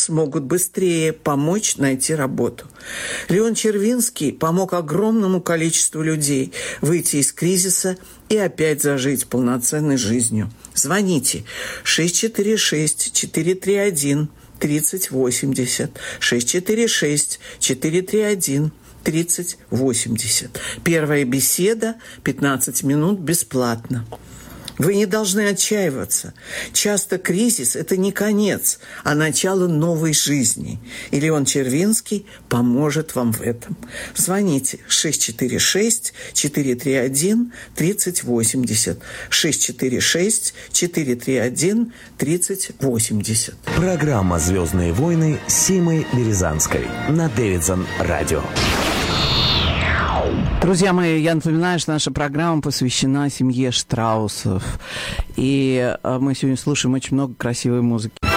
смогут быстрее помочь найти работу. Леон Червинский помог огромному количеству людей выйти из кризиса и опять зажить полноценной жизнью. Звоните 646-431-3080, 646-431-3080. Первая беседа, 15 минут бесплатно. Вы не должны отчаиваться. Часто кризис – это не конец, а начало новой жизни. И Леон Червинский поможет вам в этом. Звоните 646-431-3080, 646-431-3080. Программа «Звездные войны» с Симой Березанской на Дэвидсон Радио. Друзья мои, я напоминаю, что наша программа посвящена семье Штраусов. И мы сегодня слушаем очень много красивой музыки.